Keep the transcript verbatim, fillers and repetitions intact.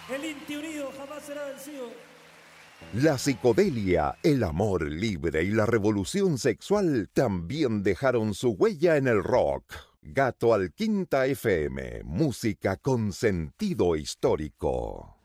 El Inti unido jamás será vencido. La psicodelia, el amor libre y la revolución sexual también dejaron su huella en el rock. Gato Alquinta F M, música con sentido histórico.